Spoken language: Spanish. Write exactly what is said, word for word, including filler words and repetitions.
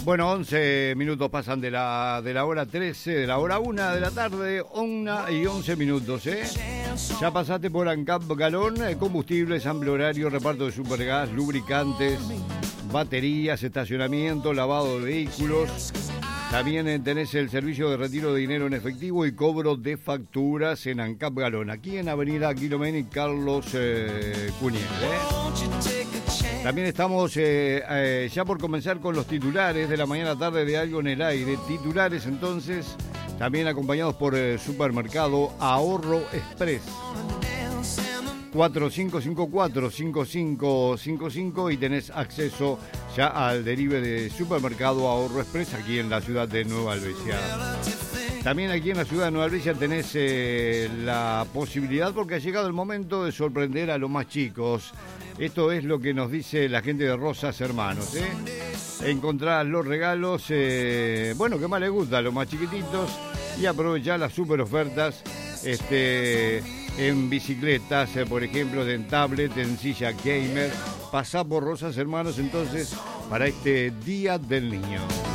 Bueno, once minutos pasan de la, de la hora trece, de la hora una de la tarde, una y once minutos, ¿eh? Ya pasaste por ANCAP Galón, combustibles, amplio horario, reparto de supergas, lubricantes, baterías, estacionamiento, lavado de vehículos. También tenés el servicio de retiro de dinero en efectivo y cobro de facturas en ANCAP Galón, aquí en Avenida Quilomén y Carlos eh, Cuniel, ¿eh? También estamos eh, eh, ya por comenzar con los titulares de la mañana tarde de Algo en el Aire. Titulares entonces, también acompañados por eh, Supermercado Ahorro Express. cuatro cinco cinco cuatro, cinco cinco cinco cinco y tenés acceso ya al derive de Supermercado Ahorro Express aquí en la ciudad de Nueva Albesia. También aquí en la ciudad de Nueva Albesia tenés eh, la posibilidad, porque ha llegado el momento de sorprender a los más chicos. Esto es lo que nos dice la gente de Rosas Hermanos, ¿eh? Encontrar los regalos, eh, bueno, que más les gusta a los más chiquititos, y aprovechar las super ofertas este, en bicicletas, eh, por ejemplo, en tablet, en silla gamer. Pasá por Rosas Hermanos entonces para este Día del Niño.